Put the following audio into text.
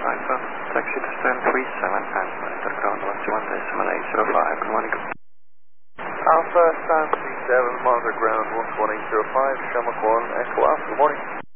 Alpha, taxi to stand 37 Alpha, enter ground 121.805, good morning. Alpha, stand 37, monitor ground 11805, Shamrock 1, Echo Alpha, good morning.